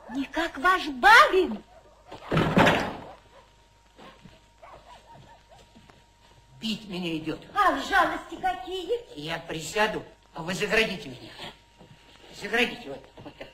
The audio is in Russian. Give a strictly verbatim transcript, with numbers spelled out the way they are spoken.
Не как ваш барин. Пить меня идет. Ах, жалости какие. Я присяду, а вы заградите меня. Заградите, вот, вот так.